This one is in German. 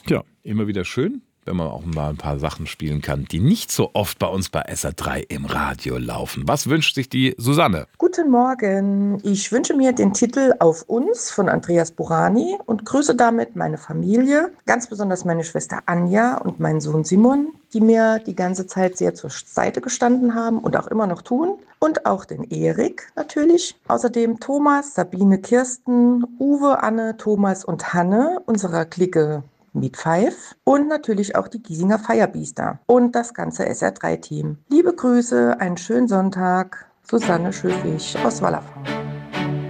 Ja, immer wieder schön, wenn man auch mal ein paar Sachen spielen kann, die nicht so oft bei uns bei SR3 im Radio laufen. Was wünscht sich die Susanne? Guten Morgen. Ich wünsche mir den Titel Auf uns von Andreas Burani und grüße damit meine Familie, ganz besonders meine Schwester Anja und meinen Sohn Simon, die mir die ganze Zeit sehr zur Seite gestanden haben und auch immer noch tun. Und auch den Erik natürlich. Außerdem Thomas, Sabine, Kirsten, Uwe, Anne, Thomas und Hanne unserer Clique Meet Five und natürlich auch die Giesinger Firebeaster und das ganze SR3-Team. Liebe Grüße, einen schönen Sonntag. Susanne Schöfig aus Wallerfang.